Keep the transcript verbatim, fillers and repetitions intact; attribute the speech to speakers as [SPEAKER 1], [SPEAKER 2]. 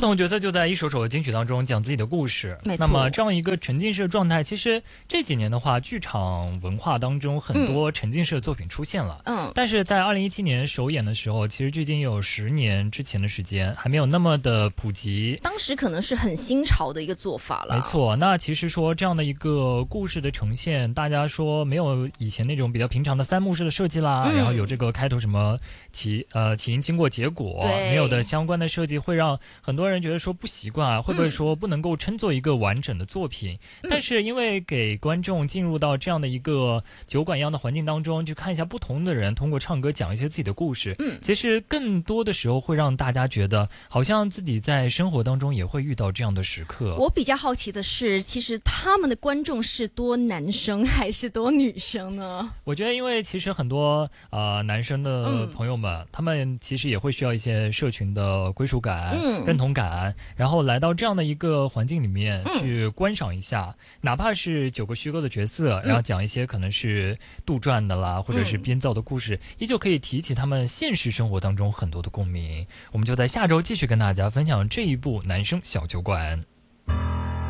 [SPEAKER 1] 不同角色就在一首首的金曲当中讲自己的故事。那么这样一个沉浸式的状态，其实这几年的话，剧场文化当中很多沉浸式的作品出现了。嗯，但是在二零一七年首演的时候，其实距今有十年之前的时间，还没有那么的普及。
[SPEAKER 2] 当时可能是很新潮的一个做法了。
[SPEAKER 1] 没错，那其实说这样的一个故事的呈现，大家说没有以前那种比较平常的三幕式的设计啦，嗯、然后有这个开头什么起呃起因经过结果没有的相关的设计，会让很多人觉得说不习惯啊，会不会说不能够称作一个完整的作品？嗯、但是因为给观众进入到这样的一个酒馆一样的环境当中，去看一下不同的人通过唱歌讲一些自己的故事，嗯，其实更多的时候会让大家觉得好像自己在生活当中也会遇到这样的时刻。
[SPEAKER 2] 我比较好奇的是，其实他们的观众是多男生还是多女生呢？
[SPEAKER 1] 我觉得因为其实很多呃男生的朋友们、嗯、他们其实也会需要一些社群的归属感、嗯、认同感，然后来到这样的一个环境里面去观赏一下、嗯、哪怕是九个虚构的角色、嗯、然后讲一些可能是杜撰的啦、嗯、或者是编造的故事，依旧可以提起他们现实生活当中很多的共鸣。我们就在下周继续跟大家分享这一部男生小酒馆。